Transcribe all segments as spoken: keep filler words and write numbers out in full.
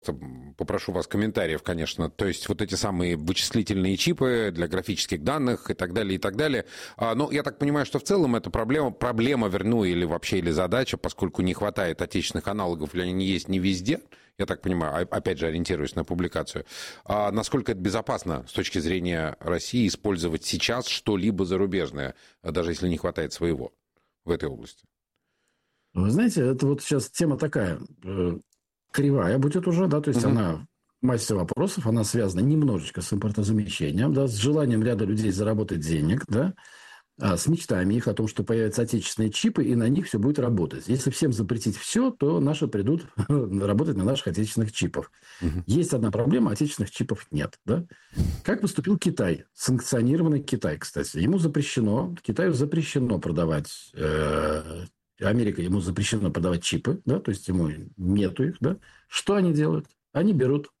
Попрошу вас комментариев, конечно. То есть вот эти самые вычислительные чипы для графических данных и так далее, и так далее. А, ну, я так понимаю, что в целом это проблема, проблема, верну, или вообще, или задача, поскольку не хватает отечественных аналогов, или они есть не везде, я так понимаю, опять же, ориентируясь на публикацию. А насколько это безопасно с точки зрения России использовать сейчас что-либо зарубежное, даже если не хватает своего в этой области? Вы знаете, это вот сейчас тема такая... кривая будет уже, да, то есть uh-huh. она масса вопросов, она связана немножечко с импортозамещением, да, с желанием ряда людей заработать денег, да, а, с мечтами их о том, что появятся отечественные чипы, и на них все будет работать. Если всем запретить все, то наши придут работать на наших отечественных чипах. Uh-huh. Есть одна проблема, отечественных чипов нет, да. Как поступил Китай? Санкционированный Китай, кстати. Ему запрещено, Китаю запрещено продавать... Э- Америка, ему запрещено продавать чипы, да, то есть ему нету их, да. Что они делают? Они берут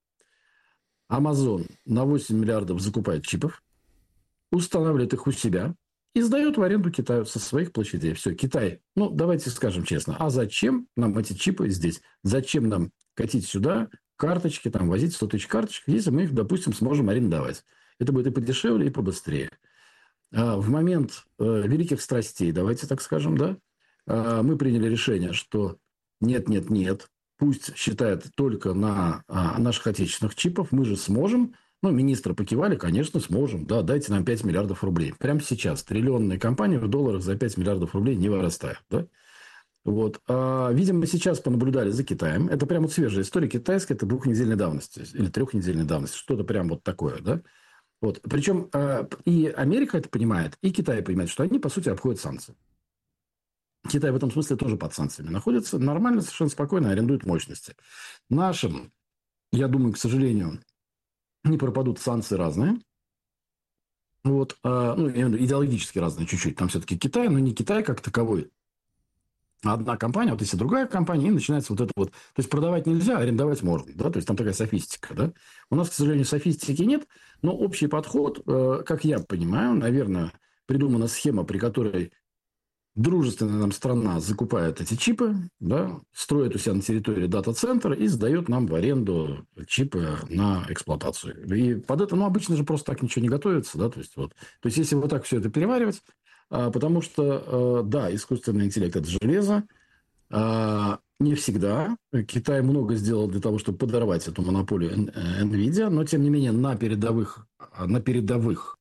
Amazon на восемь миллиардов закупает чипов, устанавливает их у себя и сдает в аренду Китаю со своих площадей. Все, Китай, ну, давайте скажем честно, а зачем нам эти чипы здесь? Зачем нам катить сюда карточки, там, возить сто тысяч карточек, если мы их, допустим, сможем арендовать? Это будет и подешевле, и побыстрее. А в момент э, великих страстей, давайте так скажем, да, мы приняли решение, что нет, нет, нет, пусть считает только на а, наших отечественных чипов, мы же сможем. Ну, министры покивали, конечно, сможем. Да, дайте нам пять миллиардов рублей. Прямо сейчас триллионные компании в долларах за пять миллиардов рублей не вырастают. Да? Вот. А, видимо, сейчас понаблюдали за Китаем. Это прямо вот свежая история китайская, это двухнедельной давности или трехнедельной давности. Что-то прям вот такое, да? Вот. Причем а, и Америка это понимает, и Китай понимает, что они, по сути, обходят санкции. Китай в этом смысле тоже под санкциями находится. Нормально, совершенно спокойно арендует мощности. Нашим, я думаю, к сожалению, не пропадут санкции разные. Вот, а, ну, идеологически разные чуть-чуть. Там все-таки Китай, но не Китай как таковой. Одна компания, вот если другая компания, и начинается вот это вот. То есть, продавать нельзя, арендовать можно. Да? То есть, там такая софистика. Да? У нас, к сожалению, софистики нет. Но общий подход, как я понимаю, наверное, придумана схема, при которой дружественная нам страна закупает эти чипы, да, строит у себя на территории дата-центр и сдает нам в аренду чипы на эксплуатацию. И под это, ну, обычно же просто так ничего не готовится, да, то есть, вот. То есть, если вот так все это переваривать, потому что, да, искусственный интеллект – это железо, не всегда. Китай много сделал для того, чтобы подорвать эту монополию NVIDIA, но, тем не менее, на передовых, на передовых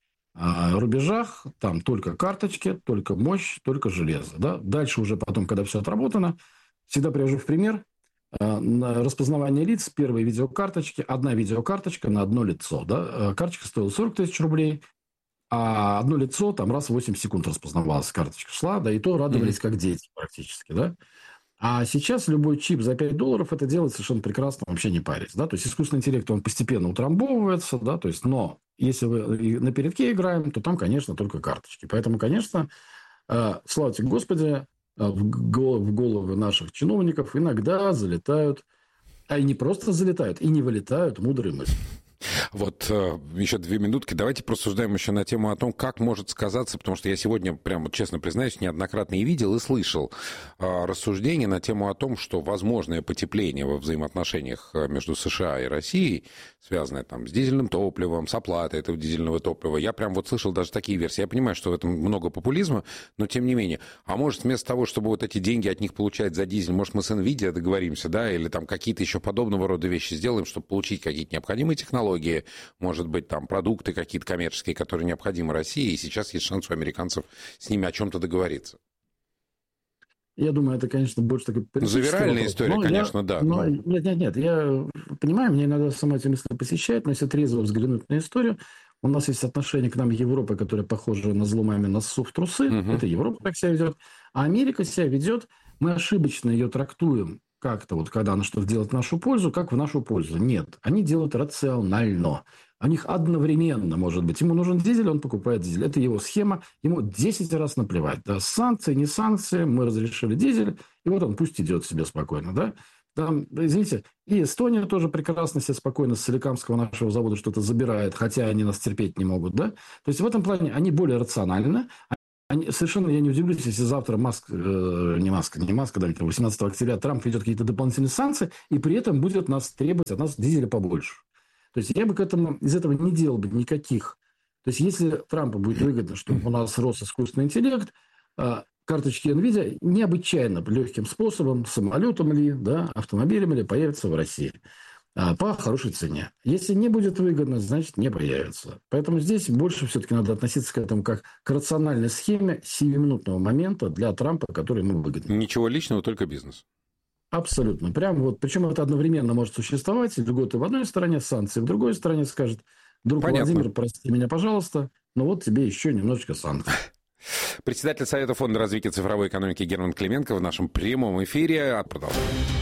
рубежах там только карточки, только мощь, только железо. Да? Дальше уже потом, когда все отработано, всегда привожу в пример на распознавание лиц, первые видеокарточки, одна видеокарточка на одно лицо. Да? Карточка стоила сорок тысяч рублей, а одно лицо там раз в восемь секунд распознавалась, карточка шла, да, и то радовались, mm-hmm. как дети практически. Да? А сейчас любой чип за пять долларов это делает совершенно прекрасно, вообще не парясь. Да? То есть, искусственный интеллект, он постепенно утрамбовывается, да? То есть, но если вы на передке играем, то там, конечно, только карточки. Поэтому, конечно, слава тебе Господи, в головы наших чиновников иногда залетают, а и не просто залетают, и не вылетают мудрые мысли. Вот еще две минутки. Давайте просуждаем еще на тему о том, как может сказаться, потому что я сегодня, прямо честно признаюсь, неоднократно и видел, и слышал рассуждения на тему о том, что возможное потепление во взаимоотношениях между США и Россией, связанное там с дизельным топливом, с оплатой этого дизельного топлива, я прям вот слышал даже такие версии. Я понимаю, что в этом много популизма, но тем не менее. А может, вместо того, чтобы вот эти деньги от них получать за дизель, может, мы с NVIDIA договоримся, да, или там какие-то еще подобного рода вещи сделаем, чтобы получить какие-то необходимые технологии, может быть, там продукты какие-то коммерческие, которые необходимы России, и сейчас есть шанс у американцев с ними о чем-то договориться. Я думаю, это, конечно, больше такой политический Завиральная вопрос. история, но конечно, я, да. Но, Но... Нет, нет, нет. Я понимаю, мне иногда сама эти мысли посещает, но если трезво взглянуть на историю, у нас есть отношение к нам Европы, которая похожа на зло маме носу в трусы. Угу. Это Европа так себя ведет. А Америка себя ведет, мы ошибочно ее трактуем как-то, вот когда она что-то делает в нашу пользу, как в нашу пользу. Нет, они делают рационально. У них одновременно, может быть, ему нужен дизель, он покупает дизель. Это его схема, ему десять раз наплевать. Да, санкции, не санкции, мы разрешили дизель, и вот он пусть идет себе спокойно. Да? Там, извините, и Эстония тоже прекрасно себе спокойно с Соликамского нашего завода что-то забирает, хотя они нас терпеть не могут. Да? То есть, в этом плане они более рациональны. Они, совершенно я не удивлюсь, если завтра Маск, э, не Маск, не Маск, да, восемнадцатого октября Трамп ведет какие-то дополнительные санкции, и при этом будет нас требовать от нас дизеля побольше. То есть я бы к этому, из этого не делал бы никаких. То есть если Трампу будет выгодно, чтобы у нас рос искусственный интеллект, э, карточки NVIDIA необычайно легким способом, самолетом ли, да, автомобилем ли, появятся в России по хорошей цене. Если не будет выгодно, значит, не появится. Поэтому здесь больше все-таки надо относиться к этому как к рациональной схеме сиюминутного момента для Трампа, который ему выгоден. Ничего личного, только бизнес. Абсолютно. Прям вот, причем это одновременно может существовать. Льготы в одной стороне, санкции в другой стороне, скажет: друг Понятно. Владимир, прости меня, пожалуйста, но вот тебе еще немножечко санкций. Председатель Совета фонда развития цифровой экономики Герман Клименко в нашем прямом эфире. Продолжаем.